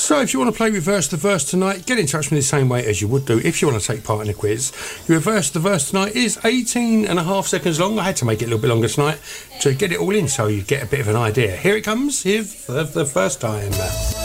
So if you want to play Reverse the Verse tonight, get in touch with me the same way as you would do if you want to take part in the quiz. Reverse the Verse tonight is 18 and a half seconds long. I had to make it a little bit longer tonight to get it all in so you get a bit of an idea. Here it comes, here for the first time.